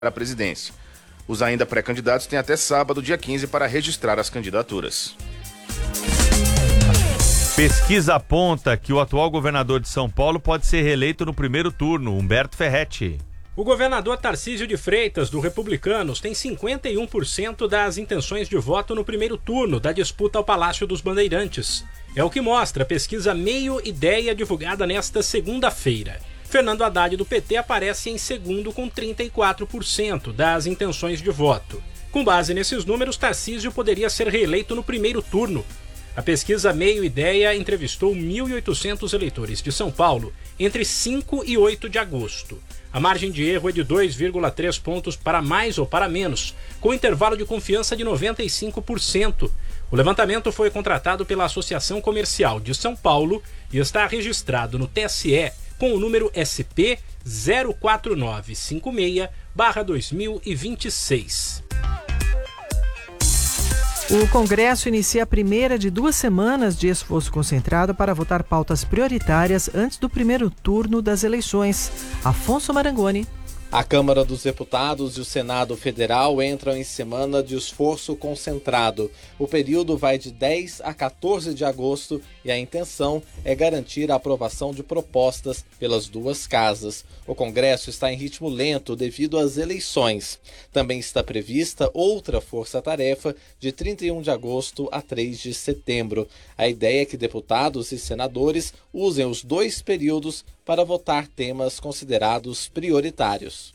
a presidência. Os ainda pré-candidatos têm até sábado, dia 15, para registrar as candidaturas. Pesquisa aponta que o atual governador de São Paulo pode ser reeleito no primeiro turno, Humberto Ferretti. O governador Tarcísio de Freitas, do Republicanos, tem 51% das intenções de voto no primeiro turno da disputa ao Palácio dos Bandeirantes. É o que mostra a pesquisa Meio Ideia divulgada nesta segunda-feira. Fernando Haddad, do PT, aparece em segundo com 34% das intenções de voto. Com base nesses números, Tarcísio poderia ser reeleito no primeiro turno. A pesquisa Meio Ideia entrevistou 1.800 eleitores de São Paulo entre 5 e 8 de agosto. A margem de erro é de 2,3 pontos para mais ou para menos, com intervalo de confiança de 95%. O levantamento foi contratado pela Associação Comercial de São Paulo e está registrado no TSE com o número SP 04956/2026. O Congresso inicia a primeira de 2 semanas de esforço concentrado para votar pautas prioritárias antes do primeiro turno das eleições. Afonso Marangoni. A Câmara dos Deputados e o Senado Federal entram em semana de esforço concentrado. O período vai de 10 a 14 de agosto e a intenção é garantir a aprovação de propostas pelas duas casas. O Congresso está em ritmo lento devido às eleições. Também está prevista outra força-tarefa de 31 de agosto a 3 de setembro. A ideia é que deputados e senadores usem os 2 períodos para votar temas considerados prioritários.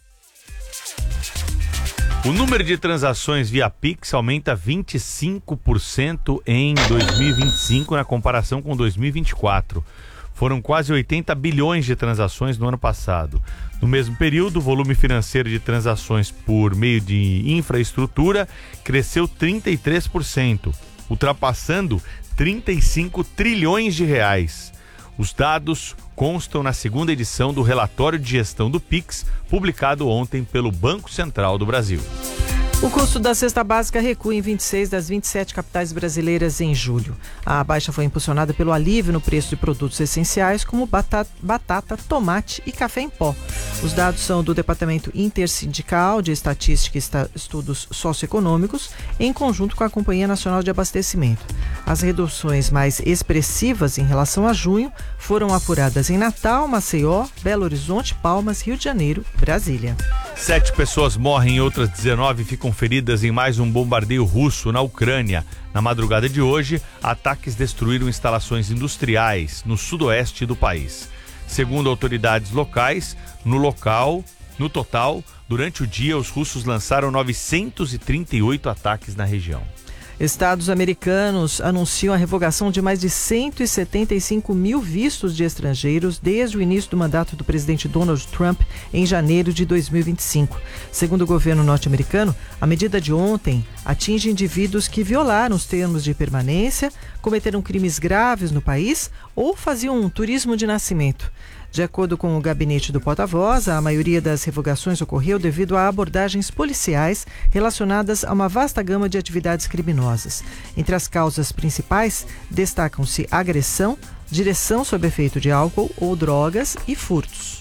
O número de transações via Pix aumenta 25% em 2025 na comparação com 2024. Foram quase 80 bilhões de transações no ano passado. No mesmo período, o volume financeiro de transações por meio de infraestrutura cresceu 33%, ultrapassando 35 trilhões de reais. Os dados constam na segunda edição do relatório de gestão do Pix, publicado ontem pelo Banco Central do Brasil. O custo da cesta básica recua em 26 das 27 capitais brasileiras em julho. A baixa foi impulsionada pelo alívio no preço de produtos essenciais como batata, tomate e café em pó. Os dados são do Departamento Intersindical de Estatística e Estudos Socioeconômicos, em conjunto com a Companhia Nacional de Abastecimento. As reduções mais expressivas em relação a junho foram apuradas em Natal, Maceió, Belo Horizonte, Palmas, Rio de Janeiro e Brasília. 7 pessoas morrem e outras 19 ficam feridas em mais um bombardeio russo na Ucrânia. Na madrugada de hoje, ataques destruíram instalações industriais no sudoeste do país. Segundo autoridades locais, no total, durante o dia, os russos lançaram 938 ataques na região. Estados americanos anunciam a revogação de mais de 175 mil vistos de estrangeiros desde o início do mandato do presidente Donald Trump em janeiro de 2025. Segundo o governo norte-americano, a medida de ontem atinge indivíduos que violaram os termos de permanência, cometeram crimes graves no país ou faziam um turismo de nascimento. De acordo com o gabinete do porta-voz, a maioria das revogações ocorreu devido a abordagens policiais relacionadas a uma vasta gama de atividades criminosas. Entre as causas principais, destacam-se agressão, direção sob efeito de álcool ou drogas e furtos.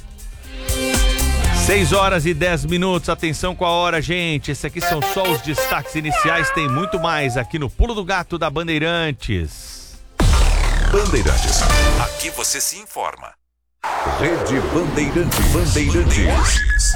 6h10. Atenção com a hora, gente. Esses aqui são só os destaques iniciais. Tem muito mais aqui no Pulo do Gato da Bandeirantes. Bandeirantes. Aqui você se informa. Rede Bandeirantes.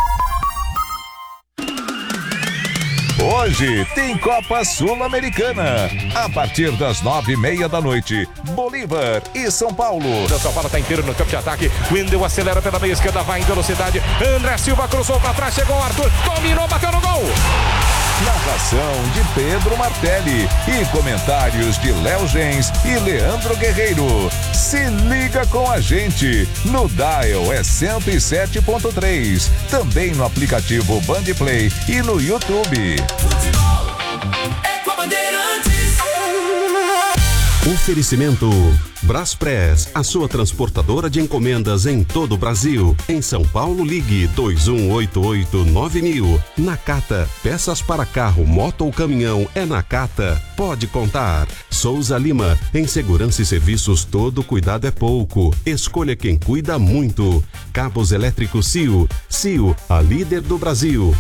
Hoje tem Copa Sul-Americana. A partir das 9h30 da noite, Bolívar e São Paulo. São Paulo está inteiro no campo de ataque. Wendel acelera pela meia esquerda, vai em velocidade. André Silva cruzou para trás, chegou o Arthur, dominou, bateu no gol. Narração de Pedro Martelli e comentários de Léo Gens e Leandro Guerreiro. Se liga com a gente. No Dial é 107.3. Também no aplicativo Bandplay e no YouTube. Oferecimento Braspress, a sua transportadora de encomendas em todo o Brasil. Em São Paulo, ligue 2188-9000. Nakata, peças para carro, moto ou caminhão, é Nakata. Pode contar. Souza Lima, em segurança e serviços, todo cuidado é pouco. Escolha quem cuida muito. Cabos elétricos CIO. CIO, a líder do Brasil.